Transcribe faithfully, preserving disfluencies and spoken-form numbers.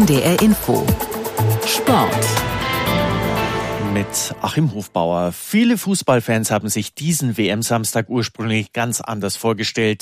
N D R Info Sport mit Achim Hofbauer. Viele Fußballfans haben sich diesen W M-Samstag ursprünglich ganz anders vorgestellt.